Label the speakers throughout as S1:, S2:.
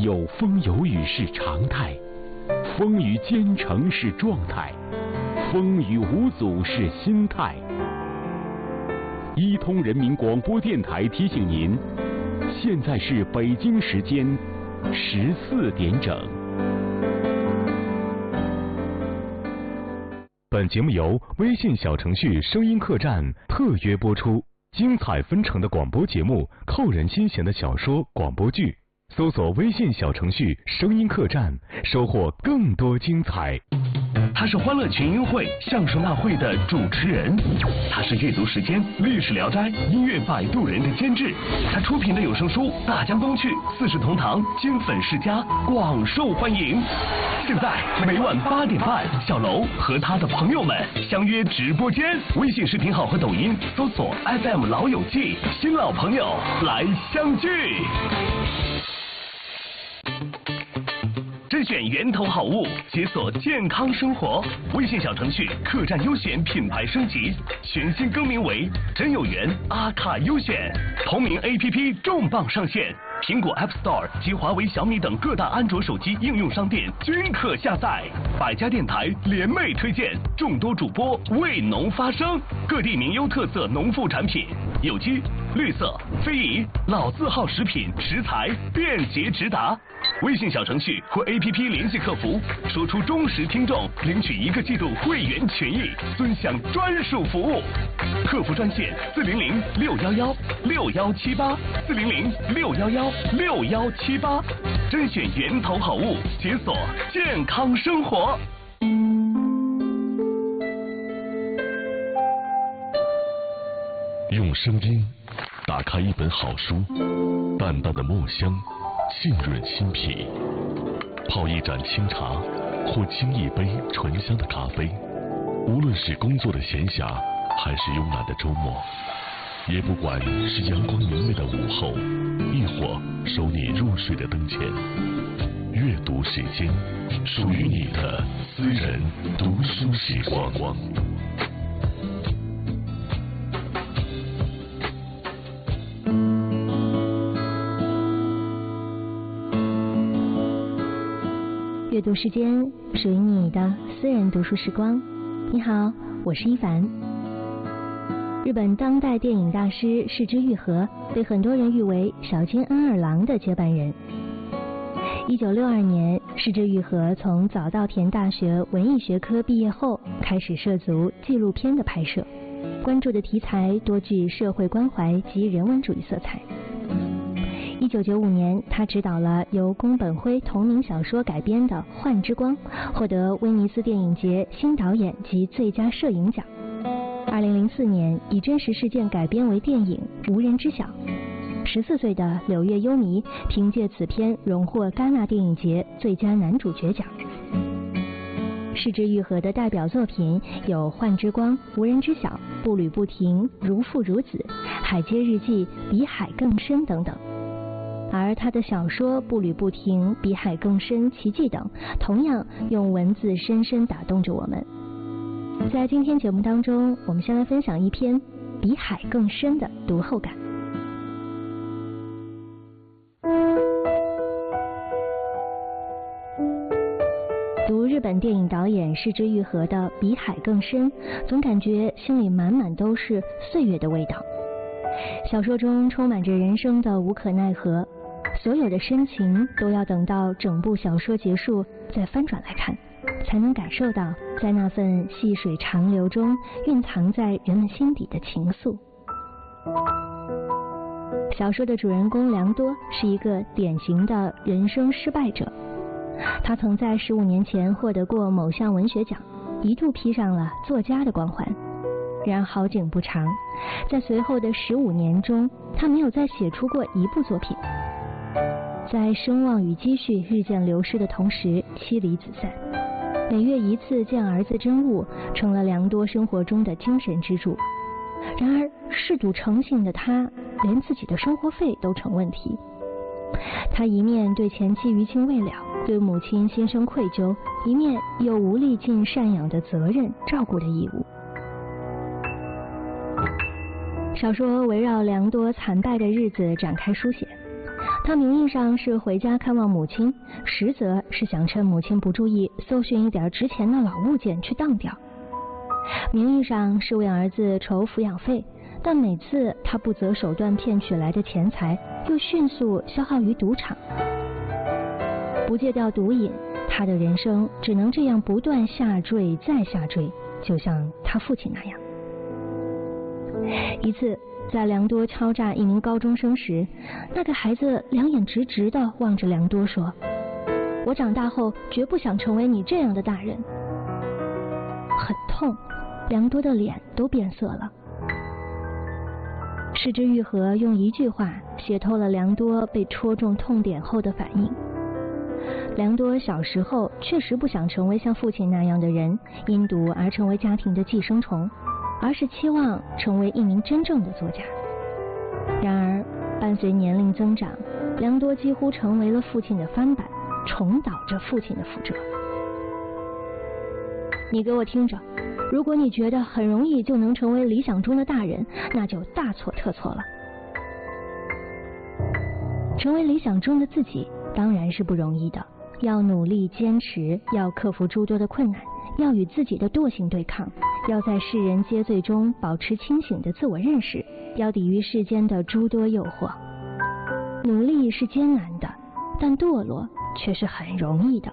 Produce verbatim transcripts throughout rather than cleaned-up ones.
S1: 有风有雨是常态，风雨兼程是状态，风雨无阻是心态。一通人民广播电台提醒您，现在是北京时间十四点整。本节目由微信小程序声音客栈特约播出，精彩纷呈的广播节目，扣人心弦的小说、广播剧，搜索微信小程序声音客栈，收获更多精彩。
S2: 他是欢乐群英会相声大会的主持人，他是阅读时间、历史聊斋、音乐摆渡人的监制，他出品的有声书《大江东去》《四世同堂》金粉世家广受欢迎。现在每晚八点半，小楼和他的朋友们相约直播间，微信视频号和抖音搜索 F M 老友记，新老朋友来相聚。甄选源头好物，解锁健康生活。微信小程序客栈优选品牌升级，全新更名为真有缘阿卡优选。同名 A P P 重磅上线，苹果 App Store 及华为、小米等各大安卓手机应用商店均可下载。百家电台联袂推荐，众多主播为农发声，各地名优特色农副产品，有机、绿色、非遗、老字号食品食材便捷直达。微信小程序或 A P P 联系客服，说出忠实听众，领取一个季度会员权益，尊享专属服务。客服专线四零零六幺幺六幺七八四零零六幺幺六幺七八，甄选源头好物，解锁健康生活。
S3: 用声音打开一本好书，淡淡的墨香浸润心脾，泡一盏清茶或沏一杯醇香的咖啡，无论是工作的闲暇还是慵懒的周末，也不管是阳光明媚的午后，亦或收你入睡的灯前，阅读时间，属于你的私人读书时光。
S4: 阅读时间，属于你的私人读书时光。你好，我是一凡。日本当代电影大师是枝裕和被很多人誉为小津安二郎的接班人。一九六二年，是枝裕和从早稻田大学文艺学科毕业后，开始涉足纪录片的拍摄，关注的题材多具社会关怀及人文主义色彩。一九九五年，他执导了由宫本辉同名小说改编的《幻之光》，获得威尼斯电影节新导演及最佳摄影奖。二零零四年，以真实事件改编为电影《无人知晓》。十四岁的柳叶优弥凭借此片荣获戛纳电影节最佳男主角奖。是枝裕和的代表作品有《幻之光》《无人知晓》《步履不停》《如父如子》《海街日记》《比海更深》等等。而他的小说《步履不停》《比海更深》《奇迹》等，同样用文字深深打动着我们。在今天节目当中，我们先来分享一篇《比海更深》的读后感。读日本电影导演是枝裕和的《比海更深》，总感觉心里满满都是岁月的味道。小说中充满着人生的无可奈何，所有的深情都要等到整部小说结束再翻转来看，才能感受到在那份细水长流中蕴藏在人们心底的情愫。小说的主人公良多是一个典型的人生失败者，他曾在十五年前获得过某项文学奖，一度披上了作家的光环。然而好景不长，在随后的十五年中，他没有再写出过一部作品。在声望与积蓄日渐流失的同时，妻离子散，每月一次见儿子真悟成了良多生活中的精神支柱。然而嗜赌成性的他，连自己的生活费都成问题。他一面对前妻余情未了，对母亲心生愧疚，一面又无力尽赡养的责任、照顾的义务。小说围绕良多惨败的日子展开书写， 他名义上是回家看望母亲，实则是想趁母亲不注意，搜寻一点值钱的老物件去当掉。名义上是为儿子筹抚养费，但每次他不择手段骗取来的钱财，又迅速消耗于赌场。不戒掉毒瘾，他的人生只能这样不断下坠再下坠，就像他父亲那样。一次在良多敲诈一名高中生时，那个孩子两眼直直地望着良多说：我长大后绝不想成为你这样的大人。很痛，良多的脸都变色了。石之愈合用一句话写透了良多被戳中痛点后的反应。良多小时候确实不想成为像父亲那样的人，因赌而成为家庭的寄生虫，而是期望成为一名真正的作家。然而伴随年龄增长，良多几乎成为了父亲的翻版，重蹈着父亲的覆辙。你给我听着，如果你觉得很容易就能成为理想中的大人，那就大错特错了。成为理想中的自己当然是不容易的，要努力坚持，要克服诸多的困难，要与自己的惰性对抗，要在世人皆醉中保持清醒的自我认识，要抵御世间的诸多诱惑。努力是艰难的，但堕落却是很容易的。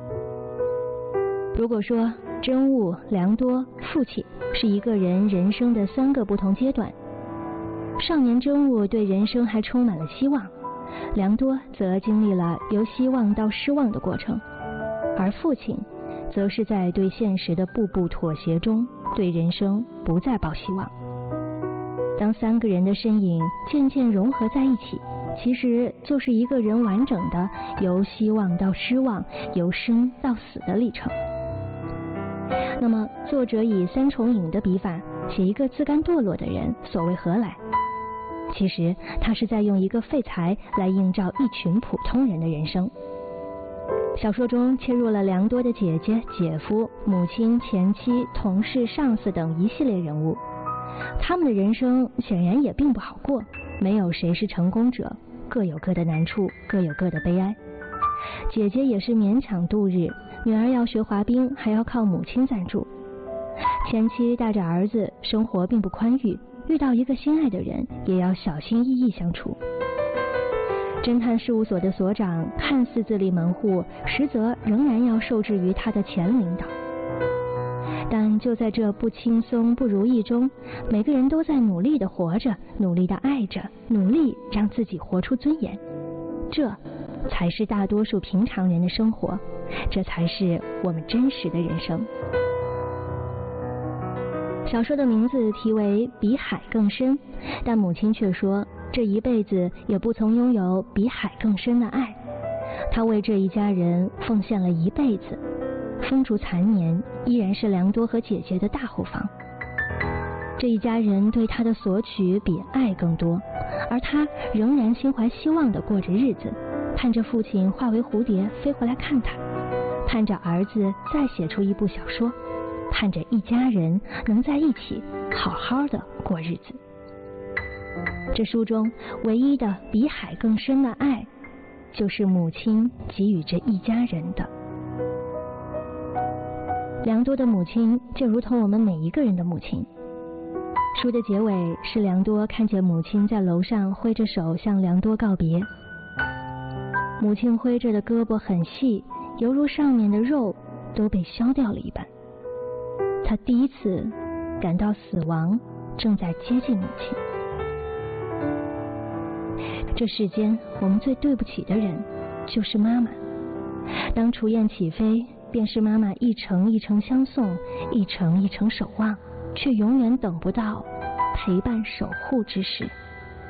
S4: 如果说真悟、良多、父亲是一个人人生的三个不同阶段，少年真悟对人生还充满了希望，良多则经历了由希望到失望的过程，而父亲则是在对现实的步步妥协中，对人生不再抱希望。当三个人的身影渐渐融合在一起，其实就是一个人完整的由希望到失望，由生到死的历程。那么作者以三重影的笔法写一个自甘堕落的人，所谓何来？其实他是在用一个废材来映照一群普通人的人生。小说中切入了良多的姐姐、姐夫、母亲、前妻、同事、上司等一系列人物，他们的人生显然也并不好过，没有谁是成功者，各有各的难处，各有各的悲哀。姐姐也是勉强度日，女儿要学滑冰，还要靠母亲赞助。前妻带着儿子，生活并不宽裕，遇到一个心爱的人，也要小心翼翼相处。侦探事务所的所长看似自立门户，实则仍然要受制于他的前领导。但就在这不轻松不如意中，每个人都在努力地活着，努力地爱着，努力让自己活出尊严。这才是大多数平常人的生活，这才是我们真实的人生。小说的名字题为《比海更深》，但母亲却说这一辈子也不曾拥有比海更深的爱。她为这一家人奉献了一辈子，风烛残年依然是良多和姐姐的大后方。这一家人对她的索取比爱更多，而她仍然心怀希望地过着日子，盼着父亲化为蝴蝶飞回来看她，盼着儿子再写出一部小说，盼着一家人能在一起好好的过日子。这书中唯一的比海更深的爱，就是母亲给予这一家人的。良多的母亲就如同我们每一个人的母亲。书的结尾是良多看见母亲在楼上挥着手向良多告别，母亲挥着的胳膊很细，犹如上面的肉都被削掉了一般。他第一次感到死亡正在接近母亲。这世间我们最对不起的人就是妈妈。当雏燕起飞，便是妈妈一程一程相送，一程一程守望，却永远等不到陪伴守护之时。